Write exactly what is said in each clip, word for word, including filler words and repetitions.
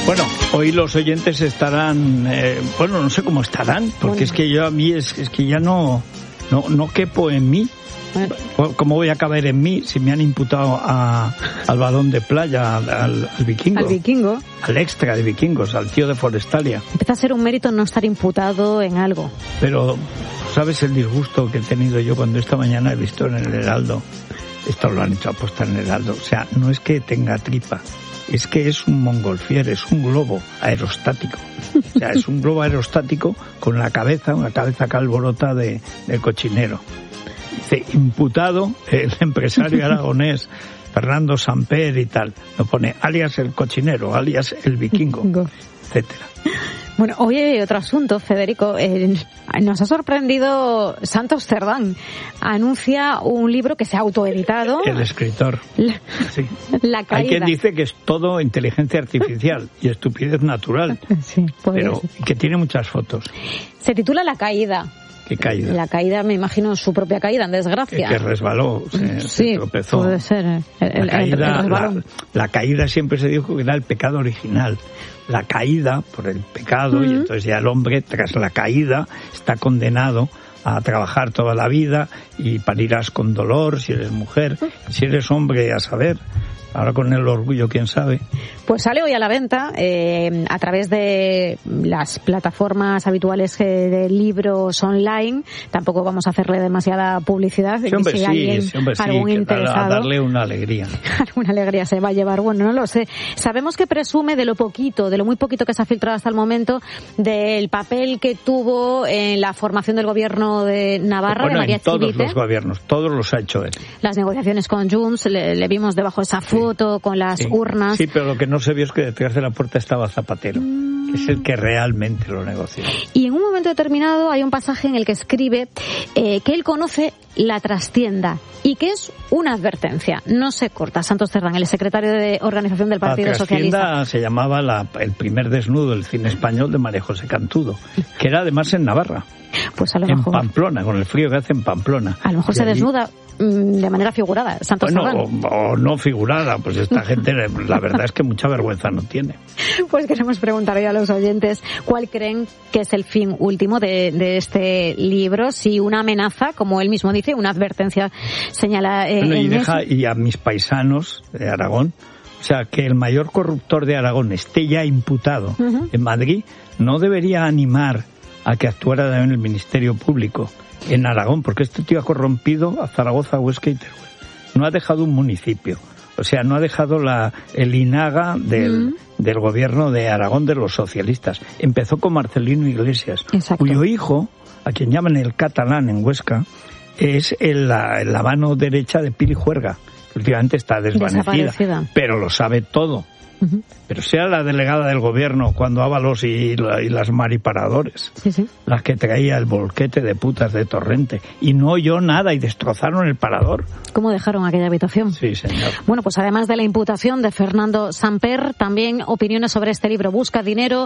Bueno, hoy los oyentes estarán, eh, bueno, no sé cómo estarán, porque bueno. es que yo a mí es, es que ya no, no, no quepo en mí. Bueno. ¿Cómo voy a caber en mí si me han imputado a, al balón de playa, al, al, al vikingo? Al vikingo. Al extra de vikingos, al tío de Forestalia. Empieza a ser un mérito no estar imputado en algo. Pero, ¿sabes el disgusto que he tenido yo cuando esta mañana he visto en el Heraldo? Esto lo han hecho apostar en el Heraldo. O sea, no es que tenga tripa, es que es un montgolfier, es un globo aerostático. O sea, es un globo aerostático con la cabeza, una cabeza calborota de, de cochinero. Dice, imputado el empresario aragonés Fernando Samper y tal. Lo pone alias el cochinero, alias el vikingo, etcétera. Bueno, hoy hay otro asunto, Federico. Eh, nos ha sorprendido Santos Cerdán. Anuncia un libro que se ha autoeditado. El escritor. La, sí. la caída. Hay quien dice que es todo inteligencia artificial y estupidez natural. Sí, pero ser. que tiene muchas fotos. Se titula La caída. ¿Qué caída? La caída, me imagino, su propia caída, en desgracia. Que, que resbaló, se, sí, se tropezó. Puede ser. El, el, la, caída, el la, la caída siempre se dijo que era el pecado original. La caída por el pecado, uh-huh. y entonces ya el hombre, tras la caída, está condenado a trabajar toda la vida y parirás con dolor si eres mujer, uh-huh. si eres hombre, a saber. Ahora con el orgullo, quién sabe. Pues sale hoy a la venta eh, a través de las plataformas habituales de libros online. Tampoco vamos a hacerle demasiada publicidad. Sí, hombre, si sí, alguien, sí, hombre, algún sí, interesado, a darle una alegría. Alguna alegría se va a llevar. Bueno, no lo sé. Sabemos que presume de lo poquito, de lo muy poquito que se ha filtrado hasta el momento, del papel que tuvo en la formación del gobierno de Navarra, bueno, de María en todos Chivite. Los gobiernos, todos los ha hecho él. Las negociaciones con Junts, le, le vimos debajo de esa foto. Sí. Con las sí. urnas. Sí, pero lo que no se vio es que detrás de la puerta estaba Zapatero, mm. que es el que realmente lo negoció. Y en un momento determinado hay un pasaje en el que escribe eh, que él conoce la trastienda y que es una advertencia. No se corta. Santos Cerdán, el secretario de organización del Partido Socialista. La trastienda se llamaba la, el primer desnudo del cine español de María José Cantudo, que era además en Navarra. Pues a lo en mejor. En Pamplona, con el frío que hace en Pamplona. A lo mejor y se allí... desnuda de manera figurada, Santos bueno, Cerdán. O, o no figurada, pues esta gente, la verdad es que mucha vergüenza no tiene. Pues queremos preguntar hoy a los oyentes cuál creen que es el fin último de, de este libro, si una amenaza, como él mismo dice, una advertencia señala eh, bueno, y en deja ese... y a mis paisanos de Aragón, o sea, que el mayor corruptor de Aragón esté ya imputado uh-huh. en Madrid, no debería animar a que actuara en el Ministerio Público en Aragón, porque este tío ha corrompido a Zaragoza, Huesca y Teruel. No ha dejado un municipio, o sea, no ha dejado la el INAGA del, mm. del gobierno de Aragón de los socialistas. Empezó con Marcelino Iglesias, Exacto. cuyo hijo, a quien llaman el catalán en Huesca, es el, la, la mano derecha de Pili Juerga, que últimamente está desvanecida, pero lo sabe todo. Uh-huh. Pero sea la delegada del gobierno cuando Ábalos y, la, y las mariparadores, sí, sí. las que traía el bolquete de putas de Torrente, y no oyó nada y destrozaron el parador. ¿Cómo dejaron aquella habitación? Sí, señor. Bueno, pues además de la imputación de Fernando Samper, también opiniones sobre este libro. Busca dinero,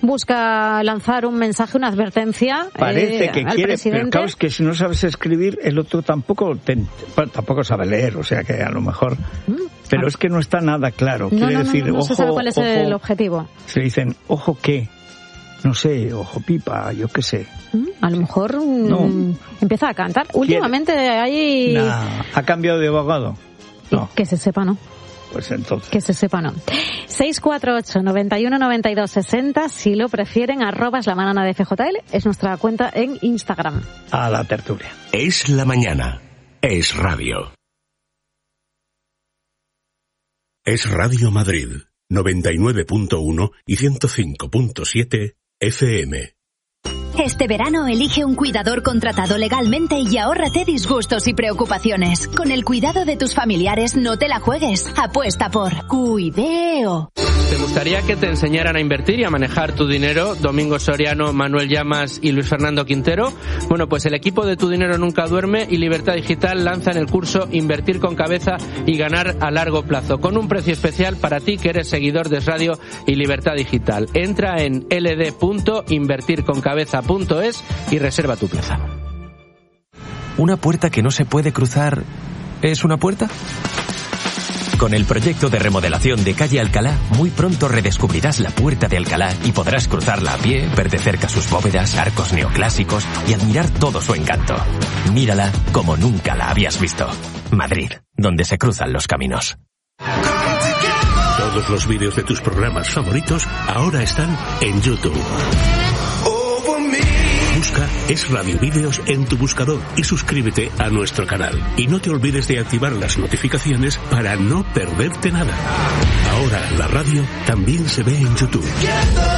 busca lanzar un mensaje, una advertencia. Parece eh, que al quiere, presidente. pero claro, es que si no sabes escribir, el otro tampoco te, bueno, tampoco sabe leer, o sea que a lo mejor... Mm. Pero ah. es que no está nada claro. No, Quiere no, no, decir, no, no ojo, se sabe cuál es ojo, el objetivo. Se dicen, ojo qué, no sé, ojo pipa, yo qué sé. Mm, a lo mejor no. mm, empieza a cantar. Últimamente hay... Nah, ¿ha cambiado de abogado? No. Que se sepa, ¿no? Pues entonces. Que se sepa, no. seis cuatro ocho, nueve uno, nueve dos, seis cero, si lo prefieren, arrobas la mañana de F J L, es nuestra cuenta en Instagram. A la tertulia. Es la mañana. Es radio. Es Radio Madrid, noventa y nueve punto uno y ciento cinco punto siete F M. Este verano elige un cuidador contratado legalmente y ahórrate disgustos y preocupaciones. Con el cuidado de tus familiares no te la juegues. Apuesta por Cuideo. ¿Te gustaría que te enseñaran a invertir y a manejar tu dinero? Domingo Soriano, Manuel Llamas y Luis Fernando Quintero. Bueno, pues el equipo de Tu Dinero Nunca Duerme y Libertad Digital lanzan el curso Invertir con Cabeza y Ganar a Largo Plazo, con un precio especial para ti que eres seguidor de Radio y Libertad Digital. Entra en l d punto invertir con cabeza punto es y reserva tu plaza. ¿Una puerta que no se puede cruzar es una puerta? Con el proyecto de remodelación de calle Alcalá, muy pronto redescubrirás la Puerta de Alcalá y podrás cruzarla a pie, ver de cerca sus bóvedas, arcos neoclásicos y admirar todo su encanto. Mírala como nunca la habías visto. Madrid, donde se cruzan los caminos. Todos los vídeos de tus programas favoritos ahora están en YouTube. Busca Es Radio Vídeos en tu buscador y suscríbete a nuestro canal. Y no te olvides de activar las notificaciones para no perderte nada. Ahora la radio también se ve en YouTube.